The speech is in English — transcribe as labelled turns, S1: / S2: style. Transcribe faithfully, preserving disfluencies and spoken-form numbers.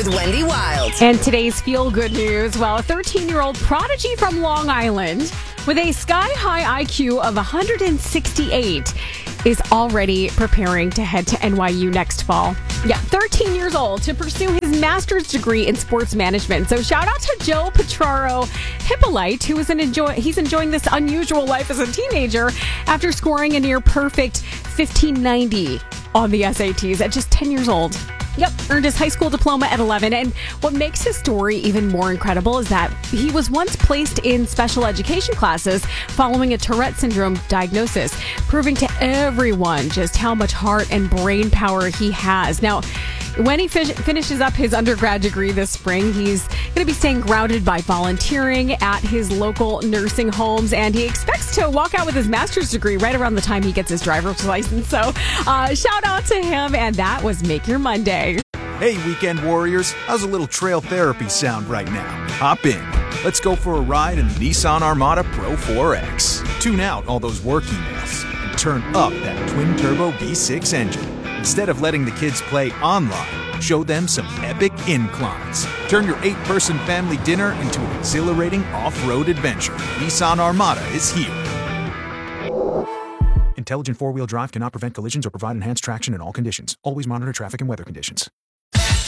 S1: Wendy Wild.
S2: And today's feel-good news, well, a thirteen-year-old prodigy from Long Island with a sky-high I Q of one hundred sixty-eight is already preparing to head to N Y U next fall. Yeah, thirteen years old to pursue his master's degree in sports management. So shout out to Joe Petraro Hippolyte, who is an enjoy he's enjoying this unusual life as a teenager after scoring a near perfect fifteen ninety on the S A Ts at just ten years old. Yep, earned his high school diploma at eleven. And what makes his story even more incredible is that he was once placed in special education classes following a Tourette syndrome diagnosis, proving to everyone just how much heart and brain power he has. Now, when he fi- finishes up his undergrad degree this spring, he's going to be staying grounded by volunteering at his local nursing homes, and he expects to walk out with his master's degree right around the time he gets his driver's license. So uh, shout out to him, and that was Make Your Monday.
S3: Hey, weekend warriors, how's a little trail therapy sound right now? Hop in. Let's go for a ride in the Nissan Armada Pro four X. Tune out all those work emails and turn up that twin-turbo V six engine. Instead of letting the kids play online, show them some epic inclines. Turn your eight-person family dinner into an exhilarating off-road adventure. Nissan Armada is here. Intelligent four-wheel drive cannot prevent collisions or provide enhanced traction in all conditions. Always monitor traffic and weather conditions.